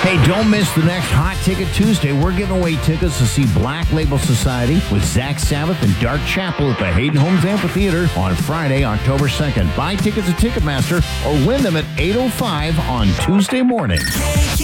Hey, don't miss the next Hot Ticket Tuesday. We're giving away tickets to see Black Label Society with Zach Sabbath and Dark Chapel at the Hayden Homes Amphitheater on Friday, October 2nd. Buy tickets at Ticketmaster or win them at 8:05 on Tuesday morning.